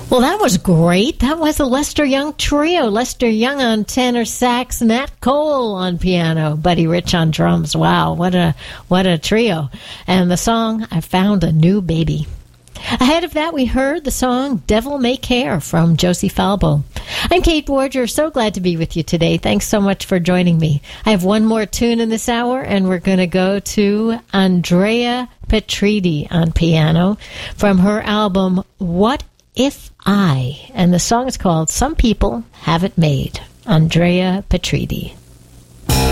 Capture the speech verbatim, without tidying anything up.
Well, that was great. That was a Lester Young trio. Lester Young on tenor sax, Nat Cole on piano, Buddy Rich on drums. Wow, what a what a trio. And the song, I Found a New Baby. Ahead of that, we heard the song Devil May Care from Josie Falbo. I'm Kate Borger. So glad to be with you today. Thanks so much for joining me. I have one more tune in this hour, and we're going to go to Andrea Petridi on piano from her album What If I? And the song is called Some People Have It Made. Andrea Petridi.